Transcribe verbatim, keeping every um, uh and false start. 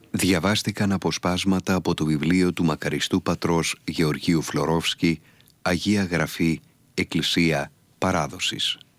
Διαβάστηκαν αποσπάσματα από το βιβλίο του μακαριστού πατρός Γεωργίου Φλωρόφσκι, Αγία Γραφή, Εκκλησία Παράδοσης.